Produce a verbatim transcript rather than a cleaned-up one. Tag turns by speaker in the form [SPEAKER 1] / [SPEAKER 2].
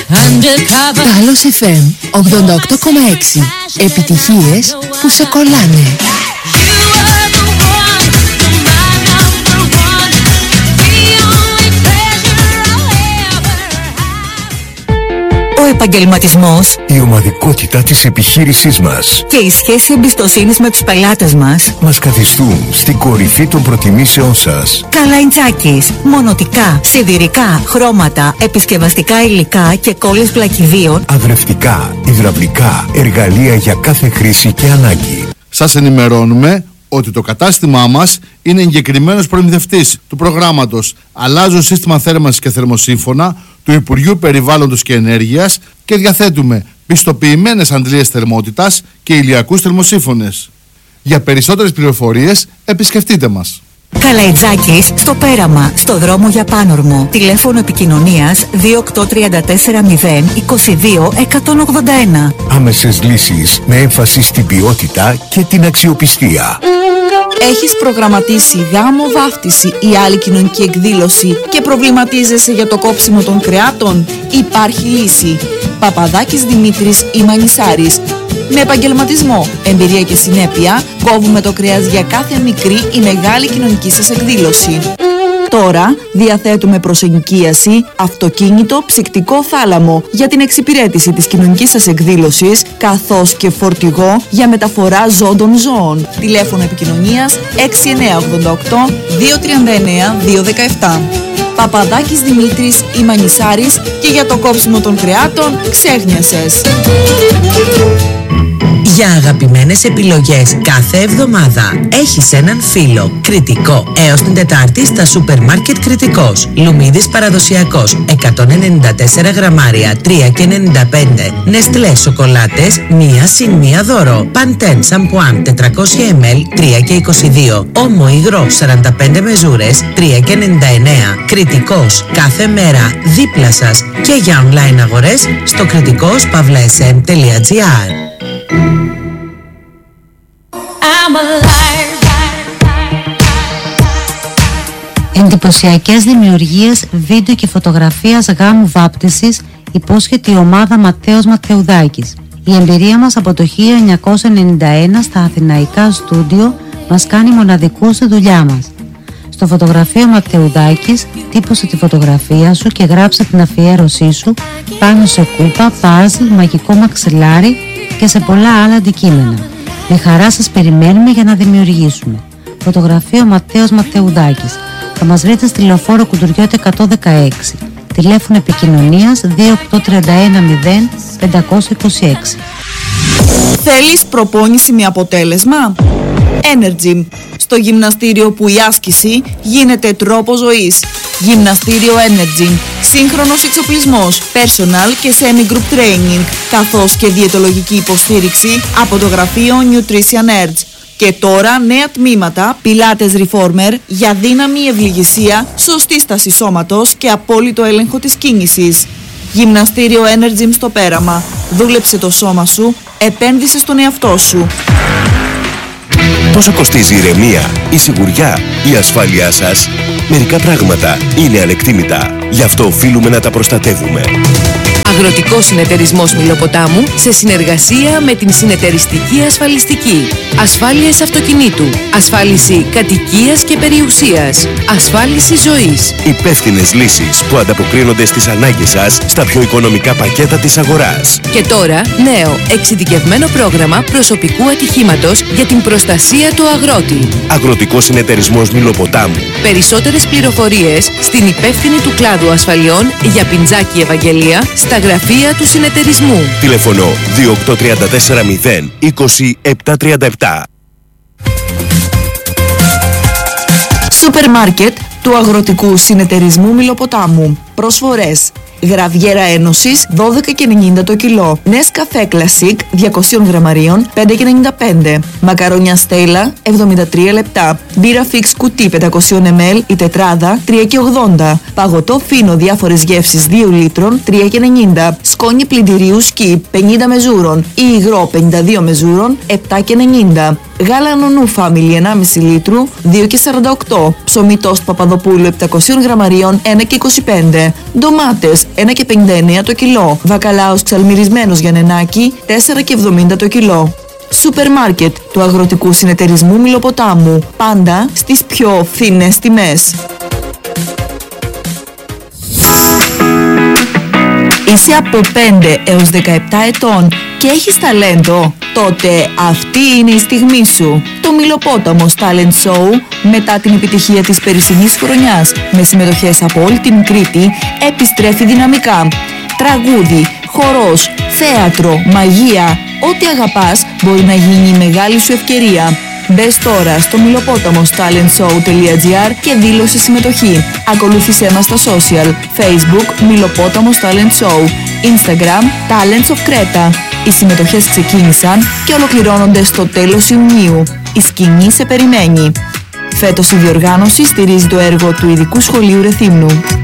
[SPEAKER 1] Τάλος εφ εμ ογδόντα οκτώ κόμμα έξι. Επιτυχίες που σε κολλάνε.
[SPEAKER 2] Ο επαγγελματισμός,
[SPEAKER 3] η ομαδικότητα της επιχείρησής μας
[SPEAKER 2] και η σχέση εμπιστοσύνης με τους πελάτες μας
[SPEAKER 3] μας καθιστούν στην κορυφή των προτιμήσεών σας.
[SPEAKER 2] Καλαϊτζάκης, μονοτικά, σιδηρικά, χρώματα, επισκευαστικά υλικά και κόλλες πλακιδίων,
[SPEAKER 3] αδρευτικά, υδραυλικά, εργαλεία για κάθε χρήση και ανάγκη.
[SPEAKER 4] Σας ενημερώνουμε ότι το κατάστημά μας είναι εγκεκριμένος προμηθευτής του προγράμματος Αλλάζω σύστημα θέρμανσης και θερμοσύμφωνα του Υπουργείου Περιβάλλοντος και Ενέργειας και διαθέτουμε πιστοποιημένες αντλίες θερμότητας και ηλιακούς θερμοσύμφωνες. Για περισσότερες πληροφορίες επισκεφτείτε μας.
[SPEAKER 2] Καλαϊτζάκης στο Πέραμα, στο δρόμο για Πάνορμο. Τηλέφωνο επικοινωνίας δύο οκτώ τρία τέσσερα μηδέν είκοσι δύο εκατόν ογδόντα ένα.
[SPEAKER 3] Άμεσες λύσεις με έμφαση στην ποιότητα και την αξιοπιστία.
[SPEAKER 5] Έχεις προγραμματίσει γάμο, βάφτιση ή άλλη κοινωνική εκδήλωση και προβληματίζεσαι για το κόψιμο των κρεάτων? Υπάρχει λύση. Παπαδάκης Δημήτρης ή Μανισάρης. Με επαγγελματισμό, εμπειρία και συνέπεια, κόβουμε το κρέας για κάθε μικρή ή μεγάλη κοινωνική σας εκδήλωση. Τώρα διαθέτουμε προσενοικίαση, αυτοκίνητο, ψυκτικό θάλαμο για την εξυπηρέτηση της κοινωνικής σας εκδήλωσης, καθώς και φορτηγό για μεταφορά ζών των ζώων. Τηλέφωνο επικοινωνίας έξι εννιά ογδόντα οκτώ δύο τριάντα εννέα δύο δεκαεπτά. Παπαδάκης Δημήτρης ή Μανισάρης, και για το κόψιμο των κρεάτων ξέχνιασες.
[SPEAKER 6] Για αγαπημένες επιλογές κάθε εβδομάδα έχεις έναν φίλο. Κριτικό. Έως την Τετάρτη στα σούπερ μάρκετ Κριτικός. Λουμίδης παραδοσιακός εκατόν ενενήντα τέσσερα γραμμάρια τρία και ενενήντα πέντε. Νεστλέ σοκολάτες μία συν μία δώρο. Παντέν σαμπουάν τετρακόσια μιλιλίτρα τρία και είκοσι δύο. Όμο υγρό σαράντα πέντε μεζούρες τρία και ενενήντα εννέα. Κριτικός. Κάθε μέρα δίπλα σας και για online αγορές στο κριτικός παύλα ες εμ τελεία τζι άρ.
[SPEAKER 7] Εντυπωσιακές δημιουργίες βίντεο και φωτογραφίας γάμου βάπτισης υπόσχεται η ομάδα Ματθαίος Ματθεουδάκης. Η εμπειρία μας από το χίλια εννιακόσια ενενήντα ένα στα αθηναϊκά στούντιο μας κάνει μοναδικούς στη δουλειά μας. Στο φωτογραφείο Ματθεουδάκης τύπωσε τη φωτογραφία σου και γράψε την αφιέρωσή σου πάνω σε κούπα, πάζλ, μαγικό μαξιλάρι και σε πολλά άλλα αντικείμενα. Με χαρά σας περιμένουμε για να δημιουργήσουμε. Φωτογραφείο Ματθαίος Ματθεουδάκης. Θα μας βρείτε στη Λεωφόρο Κουντουριώτη εκατόν δεκαέξι. Τηλέφωνο επικοινωνίας δύο οκτώ τρία ένα μηδέν πέντε δύο έξι.
[SPEAKER 5] Θέλεις προπόνηση με αποτέλεσμα? Energy. Στο γυμναστήριο που η άσκηση γίνεται τρόπο ζωής. Γυμναστήριο Energy. Σύγχρονος εξοπλισμός, personal και semi-group training, καθώς και διαιτολογική υποστήριξη από το γραφείο Nutrition Edge. Και τώρα νέα τμήματα, Pilates Reformer, για δύναμη, ευληγησία, σωστή στάση σώματος και απόλυτο έλεγχο της κίνησης. Γυμναστήριο Energy στο Πέραμα. Δούλεψε το σώμα σου, επένδυσε στον εαυτό σου.
[SPEAKER 8] Πόσο κοστίζει η ηρεμία, η σιγουριά, η ασφάλειά σας? Μερικά πράγματα είναι ανεκτήμητα. Γι' αυτό οφείλουμε να τα προστατεύουμε.
[SPEAKER 9] Αγροτικός Συνεταιρισμός Μηλοποτάμου σε συνεργασία με την Συνεταιριστική Ασφαλιστική. Ασφάλειες αυτοκινήτου, ασφάλιση κατοικίας και περιουσίας, ασφάλιση ζωής.
[SPEAKER 8] Υπεύθυνες λύσεις που ανταποκρίνονται στις ανάγκες σας στα πιο οικονομικά πακέτα της αγοράς.
[SPEAKER 9] Και τώρα νέο εξειδικευμένο πρόγραμμα προσωπικού ατυχήματος για την προστασία του αγρότη.
[SPEAKER 8] Αγροτικός Συνεταιρισμός Μηλοποτάμου.
[SPEAKER 9] Περισσότερες πληροφορίες στην υπεύθυνη του κλάδου ασφαλιών για Πιντζάκη Ευαγγελία στα γραφεία του συνεταιρισμού.
[SPEAKER 8] Τηλέφωνο δύο οκτώ τρία τέσσερα μηδέν είκοσι επτά τριάντα επτά.
[SPEAKER 5] Σούπερ μάρκετ του Αγροτικού Συνεταιρισμού Μηλοποτάμου. Προσφορές. Γραβιέρα Ένωσης δώδεκα και ενενήντα το κιλό. Νεσκαφέ Classic διακόσια γραμμαρίων πέντε και ενενήντα πέντε. Μακαρόνια Στέλλα εβδομήντα τρία λεπτά. Μπύρα Fix κουτί πεντακόσια μιλιλίτρα η τετράδα τρία και ογδόντα. Παγωτό φίνο διάφορες γεύσεις δύο λίτρων τρία και ενενήντα. Σκόνη πλυντηρίου Skip πενήντα μεζούρων ή υγρό πενήντα δύο μεζούρων επτά και ενενήντα. Γάλα Νονού Family ενάμιση λίτρου δύο και σαράντα οκτώ. Ψωμί Toast Παπαδοπούλου επτακόσια γραμμαρίων ένα και είκοσι πέντε. είναι. Ντομάτες ένα και πενήντα εννέα το κιλό. Βακαλάος ψαλμυρισμένος για νενάκι τέσσερα και εβδομήντα το κιλό. Σούπερ μάρκετ του Αγροτικού Συνεταιρισμού Μυλοποτάμου. Πάντα στις πιο φθηνές τιμές. Είσαι από πέντε έως δεκαεπτά ετών και έχεις ταλέντο? Τότε αυτή είναι η στιγμή σου. Το Μυλοπόταμος Talent Show, μετά την επιτυχία της περσινής χρονιάς με συμμετοχές από όλη την Κρήτη, επιστρέφει δυναμικά. Τραγούδι, χορός, θέατρο, μαγεία, ό,τι αγαπάς μπορεί να γίνει η μεγάλη σου ευκαιρία. Μπες τώρα στο μιλοπόταμος τάλεντ σόου τελεία τζι άρ και δήλωσε συμμετοχή. Ακολούθησέ μας στα social, Facebook Μιλοπόταμος Talent Show, Instagram Talents of Creta. Οι συμμετοχές ξεκίνησαν και ολοκληρώνονται στο τέλος Ιουνίου. Η σκηνή σε περιμένει. Φέτος η διοργάνωση στηρίζει το έργο του Ειδικού Σχολείου Ρεθύμνου.